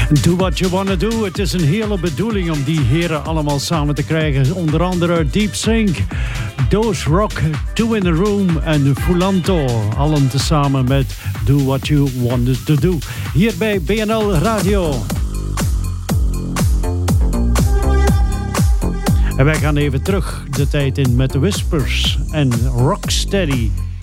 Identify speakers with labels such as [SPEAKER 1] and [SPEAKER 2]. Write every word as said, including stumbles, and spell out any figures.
[SPEAKER 1] Do what you wanna do. Het is een hele bedoeling om die heren allemaal samen te krijgen. Onder andere Deep Sync, Dose Rock, Two in a Room en Fulanto. Allen tezamen met Do What You Wanted to Do. Hier bij B N L Radio. En wij gaan even terug de tijd in met de Whispers en Rocksteady.